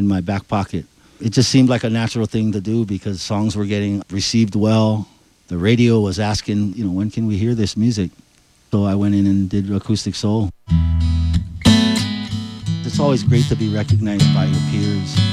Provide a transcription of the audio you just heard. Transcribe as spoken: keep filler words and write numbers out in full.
in my back pocket. It just seemed like a natural thing to do because songs were getting received well. The radio was asking, you know, when can we hear this music? So I went in and did Acoustic Soul. It's always great to be recognized by your peers.